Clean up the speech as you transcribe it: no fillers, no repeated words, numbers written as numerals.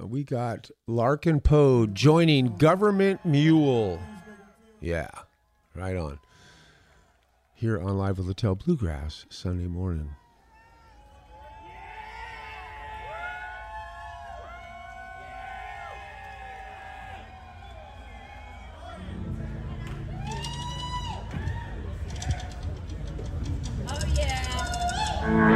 We got Larkin Poe joining Government Mule. Yeah, right on. Here on Live with Littell Bluegrass, Sunday morning. Oh, yeah.